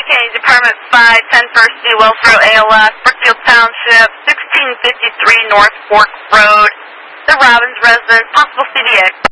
County Department 5, 10 First D, Wellsboro, ALS, Brookfield Township, 1653 North Fork Road, the Robbins residence, possible CDX.